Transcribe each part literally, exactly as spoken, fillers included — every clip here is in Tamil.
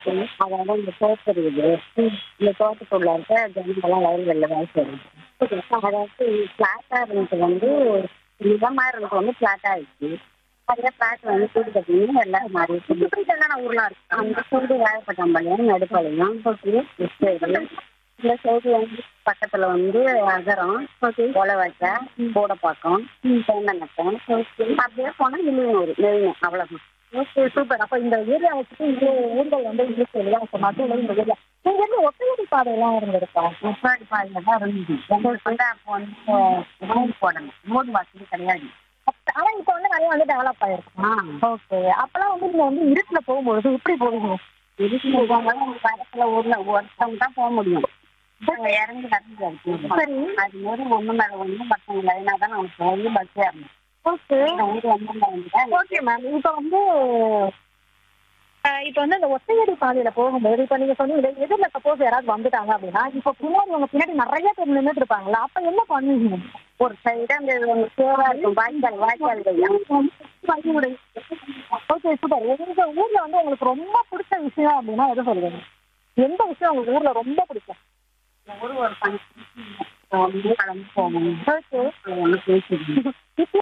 அதோட இந்த தோட்டம் இருக்குது. இந்த தோட்டத்துக்குள்ள இருக்க ஜனங்கள்லாம் வயல்வெளில வேலை செய்றாங்க. அதாவது ஃப்ளாட்டா இருந்தது வந்து நிலமா இருந்தது வந்து ஃப்ளாட் ஆயிடுச்சு. அதே ஃப்ளாட் வந்து வீடு கட்டணும்னு எல்லாரும் மாறி இப்படி என்னென்ன ஊர்லாம் இருக்கு அந்த சைடு வேலைப்பட்டாம்பாளையம் நடுப்பாளையம் சைடு இந்த சைடு வந்து பக்கத்துல வந்து அகரம் ஒலவாச்சா கூடப்பாக்கம் தேந்தநத்தம் அப்படியே போனா இளையனூர் மெயின் அவ்வளவுதான். Okay, super. அப்ப இந்த ஏரியா வச்சுட்டு இவ்வளோ ஊர்கள் வந்து இருக்கு இல்லையா? அப்ப மதுரை இந்த ஏரியா நீங்க இருந்து ஒத்தையடி பாதையெல்லாம் இருந்திருக்கா? முப்பாடி பாதையில தான் இருந்துச்சு. எங்களுக்கு வந்து அப்போ வந்து ரோடு போடணும், ரோடு வசதி கிடையாது. அப்ப- ஆனா இப்ப வந்து நிறைய வந்து டெவலப் ஆயிருக்கு. ஆ ஓகே, அப்பெல்லாம் வந்து நீங்க வந்து இருட்டுல போகும்பொழுது எப்படி போவீங்க? இதுக்கு போகும்போது பக்கத்துல ஊர்ல ஒருத்தவங்க தான் போக முடியும். நாங்க இறங்கி வரது சரி. அது மாதிரி ஒண்ணு மேல ஒண்ணு பசங்க லைனா தான் நாங்க போய் பஸ் ஏறணும். ஓகே, இந்த ஊர் ஒண்ணு மேல ஓகே மேம். இப்ப வந்து அஹ், இப்ப வந்து இந்த ஒத்தையடி பாதையில போகும்போது இப்ப நீங்க சொன்னீங்க எதிரில சப்போஸ் யாராவது வந்துட்டாங்க அப்படின்னா இப்ப பின்னாடி உங்க பின்னாடி நிறைய பேர் நின்றுட்டு இருப்பாங்களா? அப்ப என்ன பண்ணுவீங்க? ஒரு சைடு அந்த சேவா இருக்கும் வாய்க்கால் வாய்க்கால் ஓகே, சூப்பர். உங்க ஊர்ல வந்து உங்களுக்கு ரொம்ப பிடிச்ச விஷயம் அப்படின்னா எது சொல்லுவீங்க? எந்த விஷயம் உங்க ஊர்ல ரொம்ப பிடிக்கும்? ஒரு ஒரு பங்கு கலந்து போகணும். ஓகே, ஒண்ணு பேசிக்கணும்.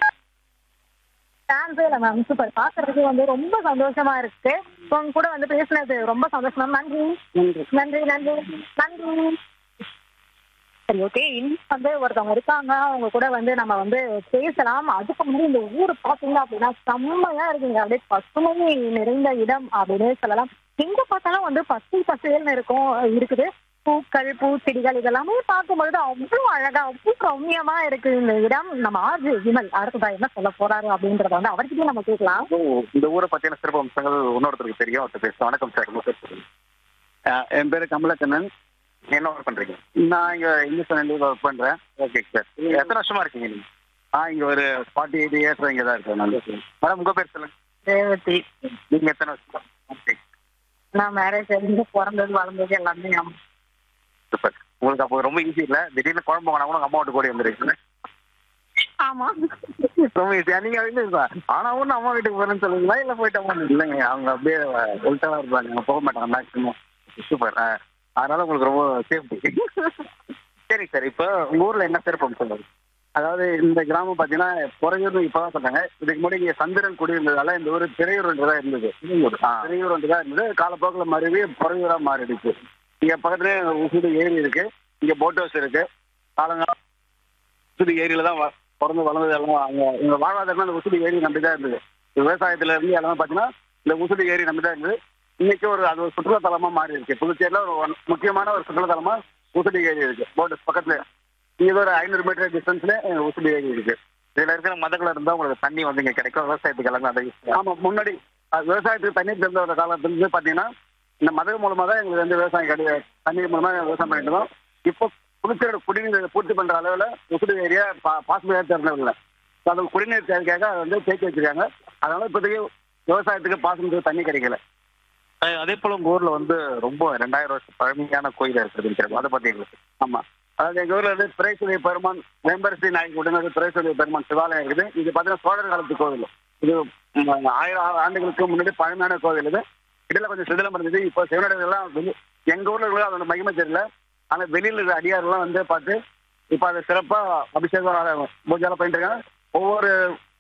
சான்ஸே இல்லை மேம். சூப்பர். பாக்குறதுக்கு வந்து ரொம்ப சந்தோஷமா இருக்கு. உங்க கூட வந்து பேசினது ரொம்ப சந்தோஷம் மேம். நன்றி நன்றி. நன்றி நன்றி நன்றி. சரி, ஓகே. இன்னும் வந்து ஒருத்தவங்க இருக்காங்க, அவங்க கூட வந்து நம்ம வந்து பேசலாம். அதுக்கு முன்னாடி இந்த ஊர் பாத்தீங்க அப்படின்னா செம்மையா இருக்குங்க. அப்படியே பசுமை நிறைந்த இடம் அப்படின்னே சொல்லலாம். எங்க பார்த்தாலும் வந்து பச்சை பசேல்னு இருக்கும் இருக்குது. பூக்கள் பூச்செடிகள் இதெல்லாமே பார்க்கும்பொழுது அவ்வளவு அழகா அவ்வளவு ரம்மியமா இருக்கு இந்த இடம். நம்ம ஆஜி விமல் அடுத்ததா என்ன சொல்ல போறாரு அப்படின்றத வந்து அவர்கிட்டயே நம்ம கேட்கலாம். ஓ, இந்த ஊரை பத்தின சிறப்பு அம்சங்கள் இன்னொருத்தருக்கு தெரியும். அவர்கிட்ட பேசுவோம். வணக்கம் சார். உங்க பேர் சொல்லுங்க. அஹ் என் பேரு கமலக்கண்ணன். என்ன ஒர்க் பண்றீங்க? நான் இங்க இங்கிலீஷ் ஒர்க் பண்றேன். Okay sir. எத்தனை வருஷமா இருக்கீங்க நீங்க? நான் இங்க ஒரு ஃபார்ட்டி எயிட் இயர்ஸ் இங்க தான் இருக்கேன். நான் மேடம் உங்க பேர் சொல்லுங்க. ரேவதி. நீங்க எத்தனை வருஷம்? ஓகே நான் மேரேஜ் இருந்து பிறந்தது வளர்ந்தது எல்லாமே ஞாபகம். சூப்பர். உங்களுக்கு அப்போ ரொம்ப ஈஸி இல்ல, திடீர்னு குழம்பு வாங்கினா கூட உங்க அம்மா வீட்டு கூடி வந்துருக்கீங்க. ஆமா, ரொம்ப ஈஸியா நீங்க வந்து ஆனா ஒண்ணு அம்மா வீட்டுக்கு போறேன்னு சொல்லுவீங்களா இல்ல போயிட்டு அம்மா இல்லைங்க, அவங்க அப்படியே உள்டாவா இருப்பாங்க, அவங்க போக மாட்டாங்க மேக்ஸிமம். சூப்பர். அதனால உங்களுக்கு ரொம்ப சேஃப்டி. சரி சார், இப்போ உங்க ஊர்ல என்ன சிறப்பு அம்சம் இருக்கு? அதாவது இந்த கிராமம் பாத்தீங்கன்னா பொறையூர்னு இப்பதான் சொன்னாங்க. இதுக்கு முன்னாடி இங்க சந்திரன் குடி இருந்ததால இந்த ஊர் திரையூர் தான் இருந்தது. ஆ. திரையூர் தான் இருந்தது. காலப்போக்கில் மறுபடி பொறையூரா மாறிடுச்சு. இங்க பக்கத்துல உசுடு ஏரி இருக்கு, இங்க போட் ஹவுஸ் இருக்கு. காலங்காலம் உசுடு ஏரியில தான் வ- பிறந்து வளர்ந்தது எல்லாம். அங்க எங்க வாழ்வாதாரம் அந்த உசுடு ஏரி நம்பி தான் இருந்தது. விவசாயத்துல இருந்து எல்லாமே பாத்தீங்கன்னா இந்த உசுடு ஏரி நம்பி தான் இருந்தது. இன்னைக்கு ஒரு அது ஒரு சுற்றுலாத்தலமா மாறி இருக்கு. புதுச்சேரியில ஒரு ஒன்- முக்கியமான ஒரு சுற்றுலாத்தலமா உசுடு ஏரி இருக்கு. போட் ஹவுஸ் பக்கத்துல இது ஒரு ஐநூறு மீட்டர் டிஸ்டன்ஸ்ல உசுடு ஏரி இருக்கு. இதுல இருக்கிற மதங்கள் இருந்தா உங்களுக்கு தண்ணி வந்து இங்க கிடைக்கும், விவசாயத்துக்கு எல்லாமே அதை யூஸ் ஆமா, முன்னாடி அஹ், விவசாயத்துக்கு தண்ணீர் திறந்த ஒரு காலத்துல இருந்து பாத்தீங்கன்னா இந்த மதகு மூலமா தான் எங்களுக்கு வந்து விவசாயம் கிடையாது. தண்ணீர் மூலமா விவசாயம் பண்ணிட்டு இருக்கோம். இப்போ புதுச்சேரியோட குடிநீர் பூர்த்தி பண்ற அளவுல உசுடு ஏரியா பாசிபிளா திறந்ததில்லை. அது குடிநீர் தேவைக்காக அதை வந்து தேக்கி வச்சிருக்காங்க. அதனால இப்போதைக்கு விவசாயத்துக்கு பாசனத்துக்கு தண்ணி கிடைக்கல. அதே போல உங்க ஊர்ல வந்து ரொம்ப ரெண்டாயிரம் வருஷம் பழமையான கோயில் இருக்குது, அதை பத்தி எங்களுக்கு. ஆமா, அதாவது எங்க ஊர்ல வந்து பிறைசுடைய பெருமான் வேம்பரசி நாய்க்கு உடனே பிறைசுடைய பெருமான் சிவாலயம் இருக்குது. இது பாத்தீங்கன்னா சோழர் காலத்து கோவில். இது ம், ஆயிரம் ஆண்டுகளுக்கு முன்னாடி பழமையான கோவில். இது இடையில கொஞ்சம் சிதிலம் இருந்தது. இப்போ சிவனடிகள்லாம் வெளி எங்க ஊர்ல இருக்கிற அதோட மகிமை தெரியல. ஆனா வெளியில இருக்கிற அடியாரெல்லாம் வந்து பார்த்து இப்ப அதை சிறப்பா அபிஷேகம் பூஜைலாம் பண்ணிட்டு இருக்காங்க. ஒவ்வொரு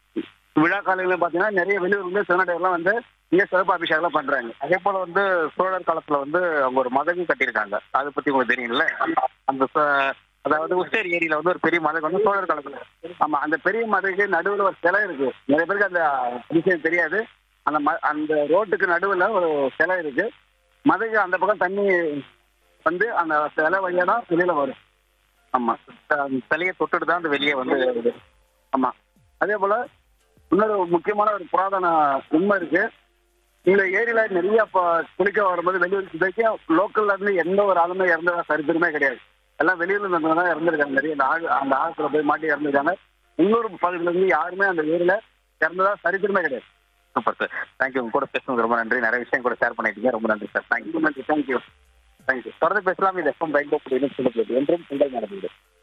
விழா காலங்களிலும் பாத்தீங்கன்னா நிறைய வெளியூர் வந்து சிவனடிகள்லாம் வந்து இங்க சிறப்பு அபிஷேகம் பண்றாங்க. அதே போல வந்து சோழர் காலத்துல வந்து அவங்க ஒரு மதகு கட்டியிருக்காங்க, அதை பத்தி உங்களுக்கு தெரியும்ல? அந்த ச- அதாவது உஸ்டேரி ஏரியில வந்து ஒரு பெரிய மதகு வந்து சோழர் காலத்துல. ஆமா, அந்த பெரிய மதுக்கு நடுவுல ஒரு சிலை இருக்கு. நிறைய பேருக்கு அந்த விஷயம் தெரியாது. அந்த ம அந்த ரோட்டுக்கு நடுவுல ஒரு சிலை இருக்கு. மதுக்கு அந்த பக்கம் தண்ணி வந்து அந்த சிலை வழியா தான் வெளியில வரும். ஆமா, அந்த சிலையை தொட்டுட்டு தான் அந்த வெளியே வந்து வருது. ஆமா, அதே போல இன்னொரு முக்கியமான ஒரு புராதன உண்மை இருக்கு. இந்த ஏரியில நிறைய இப்போ குளிக்க வரும்போது வெளியூர் வரைக்கும் லோக்கல்ல இருந்து எந்த ஒரு ஆளுமே இறந்ததா சரித்திரமே கிடையாது. எல்லாம் வெளியூர்ல இருந்து தான் இறந்துருக்காங்க. நிறைய அந்த ஆள் அந்த ஆழத்துல போய் மாட்டி இறந்துருக்காங்க. உள்ளூர் பகுதியில இருந்து யாருமே அந்த ஏரியில இறந்ததா சரித்திரமே கிடையாது. Super sir, thank you. உங்க கூட பேசுனது ரொம்ப நன்றி. நிறைய விஷயம் கூட ஷேர் பண்ணிட்டீங்க, ரொம்ப நன்றி சார். தேங்க்யூ. நன்றி, தேங்க்யூ. தேங்க்யூ. தொடர்ந்து பேசலாம். இது எஃப்எம் ரெயின்போ புதிய நிகழ்ச்சி என்றும் உங்கள் நடந்தது.